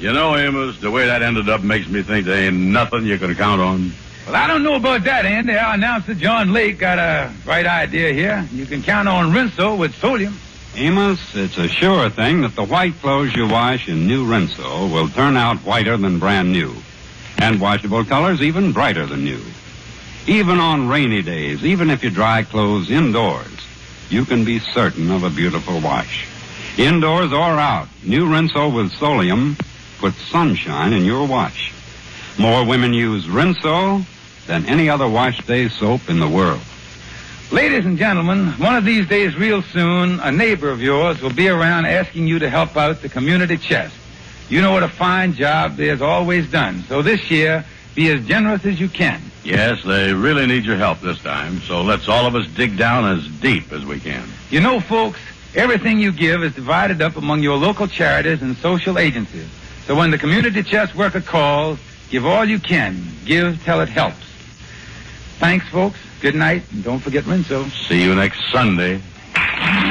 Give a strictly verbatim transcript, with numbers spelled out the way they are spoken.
You know, Amos, the way that ended up makes me think there ain't nothing you can count on. Well, I don't know about that, Andy. Our announcer, John Lake, got a right idea here. You can count on Rinso with sodium. Amos, it's a sure thing that the white clothes you wash in new Rinso will turn out whiter than brand new. And washable colors even brighter than new. Even on rainy days, even if you dry clothes indoors, you can be certain of a beautiful wash. Indoors or out, new Rinso with Solium puts sunshine in your wash. More women use Rinso than any other wash day soap in the world. Ladies and gentlemen, one of these days real soon, a neighbor of yours will be around asking you to help out the community chest. You know what a fine job there's always done. So this year, be as generous as you can. Yes, they really need your help this time, so let's all of us dig down as deep as we can. You know, folks, everything you give is divided up among your local charities and social agencies. So when the community chest worker calls, give all you can. Give till it helps. Thanks, folks. Good night, and don't forget Rinso. See you next Sunday.